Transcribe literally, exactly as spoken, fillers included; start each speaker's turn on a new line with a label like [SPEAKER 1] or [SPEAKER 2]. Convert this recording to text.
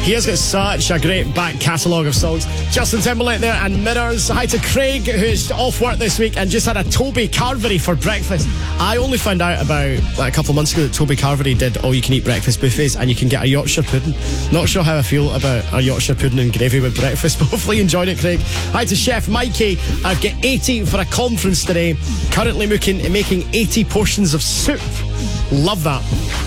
[SPEAKER 1] He has got such a great back catalogue of songs. Justin Timberlake there and Mirrors. Hi to Craig, who's off work this week and just had a Toby Carvery for breakfast. I only found out about like a couple of months ago that Toby Carvery did all-you-can-eat breakfast buffets, and you can get a Yorkshire pudding. Not sure how I feel about a Yorkshire pudding and gravy with breakfast, but hopefully you enjoyed it, Craig. Hi to Chef Mikey. I've got eighty for a conference today. Currently making, making eighty portions of soup. Love that.